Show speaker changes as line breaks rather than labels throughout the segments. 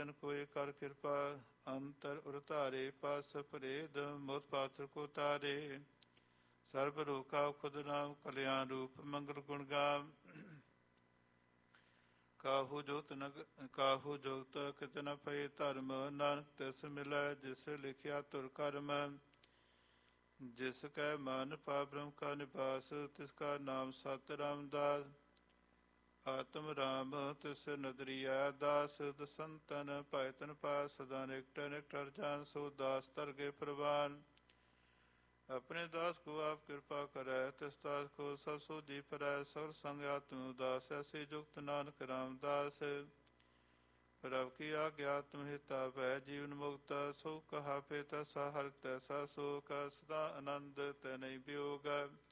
ਜਨ ਕੋਇ ਕਰ ਕਿਰਪਾ, ਅੰਤਰ ਉਰਤਾਰੇ ਪਾਸ ਪਰੇਦ, ਮੁਤ ਪਾਤਰ ਕੋ ਤਾਰੇ। ਸਰਬ ਰੋਕਾ ਖੁਦ ਨਾਮ, ਕਲਿਆਣ ਰੂਪ ਮੰਗਲ ਗੁਣ ਗਾਮ। ਕਾਹੂ ਜੁਗਤ ਕਿਤ ਨ ਪਏ ਧਰਮ, ਨਾਨਕ ਤਿਸ ਮਿਲੈ ਜਿਸ ਲਿਖਿਆ ਤੁਰ ਕਰਮ। ਜਿਸ ਕੈ ਮਨ ਪਾ ਬ੍ਰਹਮ ਕਾ ਨਿਵਾਸ, ਤਿਸ ਕਾ ਨਾਮ ਸਤ ਰਾਮਦਾਸ। ਆਤਮ ਰਾਮ ਤਿਸ ਨਦਰੀਆ ਦਾਸ, ਦਸੰਤਨ ਭਇ ਤਨ ਪਾਸ। ਸਦਾ ਨਿਕਟ ਨਿਕਟ ਹਰਿ ਜਾਨ, ਸੋ ਦਾਸ ਧਰ ਗਏ ਪ੍ਰਵਾਨ। ਆਪਣੇ ਦਾਸ ਕੋ ਆਪ ਕਿਰਪਾ ਕਰੈ, ਤਿਸ ਦਾਸ ਕੋ ਸਭ ਸੋਝੀ ਪਰੈ। ਸਗਲ ਸੰਗ ਆਤਮ ਉਦਾਸ, ਐਸੀ ਜੁਗਤ ਨਾਨਕ ਰਾਮਦਾਸ। ਪ੍ਰਭ ਕੀ ਆਗਿਆ ਆਤਮ ਹਿਤਾ ਭੈ, ਜੀਵਨ ਮੁਕਤ ਸੋ ਕਹਾ ਪੇ। ਤੈਸਾ ਹਰਿ ਤੈਸਾ ਸੋਖ, ਸਦਾ ਆਨੰਦ ਤੈ ਨਹੀਂ ਵਿਯੋਗ।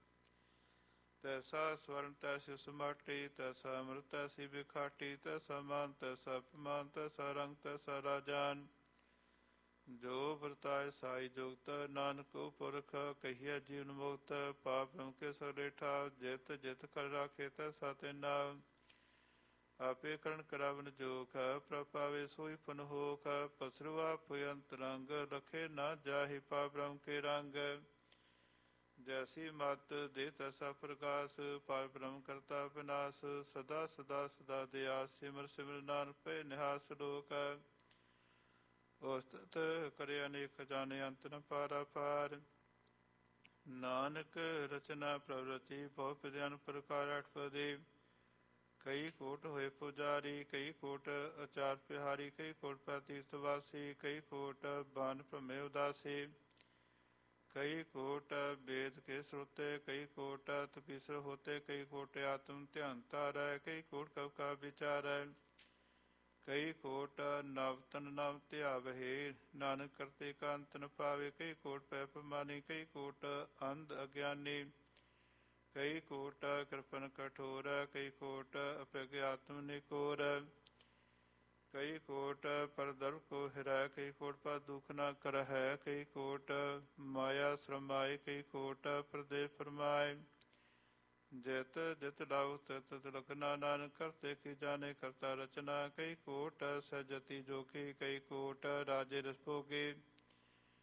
ਤੈਸਾ ਸਵਰਨ ਤੈਸੀ ਸਮਾਟੀ, ਤੈਸਾ ਅੰਮ੍ਰਿਤ ਤੈਸੀ ਬਿਖਾਟੀ। ਤੈਸਾ ਮਾਨ ਤੈਸਾ ਅਪਮਾਨ, ਤੈਸਾ ਰੰਗ ਤੈਸਾ ਰਾਜਾਨ। ਜੋ ਵਰਤਾਏ ਸਾਈ ਜੁਗਤ, ਨਾਨਕ ਪੁਰਖ ਕਹੀਐ ਜੀਵਨ ਮੁਕਤ। ਪਾਪ ਬ੍ਰਹਮ ਕੇ ਸਗਲੇ ਠਾਵ, ਜਿਤ ਜਿਤ ਕਰ ਰਾਖੇ ਤੈਸਾ ਤੇ ਨਾਮ। ਆਪੇ ਕਰਨ ਕਰਾਵਨ ਜੋਖ, ਪ੍ਰਭ ਪਾਵੇ ਸੋਈ ਪੁਨ ਹੋਖ। ਪਸਰੂ ਆਪ ਹੋਇ ਅੰਤਰੰਗ, ਲਖੇ ਨਾ ਜਾਹਿ ਪਾ ਬ੍ਰਹਮ ਕੇ ਰੰਗ। ਜੈਸੀ ਮਤ ਦੇ ਤੈਸਾ ਪ੍ਰਕਾਸ਼, ਪਰ ਬ੍ਰਹਮ ਕਰਤਾ ਵਿਨਾਸ਼। ਸਦਾ ਸਦਾ ਸਦਾ ਦਿਆਸ, ਸਿਮਰ ਸਿਮਰ ਨਾਨਕ ਭੈ ਨਿਹਾਸ ਲੋਕ। ਉਸਤਤ ਕਰੇ ਅਨੇਕ ਖਜ਼ਾਨੇ, ਅੰਤ ਨ ਪਾਰਾ ਪਾਰ। ਨਾਨਕ ਰਚਨਾ ਪ੍ਰਭ ਰਚੀ, ਬਹੁ ਵਿਧਿਆਨ ਪ੍ਰਕਾਰ ਅਠ ਪਦੀ। ਕਈ ਕੋਟ ਹੋਏ ਪੁਜਾਰੀ, ਕਈ ਕੋਟ ਅਚਾਰ ਪਿਹਾਰੀ। ਕਈ ਕੋਟ ਪੈ ਤੀਰਥ ਵਾਸੀ, ਕਈ ਕੋਟ ਬਾਨ ਭ੍ਰਮੇ ਉਦਾਸੀ। ਕਈ ਕੋਟ ਵੇਦ ਕੇ ਸਰੋਤੇ, ਕਈ ਕੋਟ ਤਪੀਸਰ ਹੋਤੇ। ਕਈ ਕੋਟ ਆਤਮ ਧਿਆਨ ਧਾਰੈ, ਕਈ ਕੋਟ ਕਵ ਕਾ ਵਿਚਾਰੈ। ਕਈ ਕੋਟ ਨਵ ਤਨ ਨਾਮ ਧਿਆਵਹਿ, ਨਾਨਕ ਕਰਤੇ ਕਾ ਅੰਤ ਨ ਪਾਵੇ। ਕਈ ਕੋਟ ਪੈ ਪਮਾਨੀ, ਕਈ ਕੋਟ ਅੰਧ ਅਗਿਆਨੀ। ਕਈ ਕੋਟ ਕਿਰਪਨ ਕਠੋਰ, ਕਈ ਕੋਟ ਅਪਿਆਗਿਆਤਮ ਨਿਕੋਰ। ਕਈ ਕੋਟ ਪਰ ਦਰਬ ਕੋ ਹਿਰੈ, ਕਈ ਕੋਟ ਪਰ ਦੁਖ ਨ ਕਰਹਿ। ਕਈ ਕੋਟ ਮਾਇਆ ਸ਼ਰਮਾਏ, ਕਈ ਕੋਟ ਪ੍ਰਦੇਸ ਫਰਮਾਏ। ਜਿਤ ਜਿਤ ਲਾਉ ਤਿਤ ਤਿਤ ਲਖਨਾ, ਨਾਨਕ ਕਰਤੇ ਕੀ ਜਾਣੇ ਕਰਤਾ ਰਚਨਾ। ਕਈ ਕੋਟ ਸਹਿਜਤੀ ਜੋਗੀ, ਕਈ ਕੋਟ ਰਾਜੇ ਰਸ ਭੋਗੇ।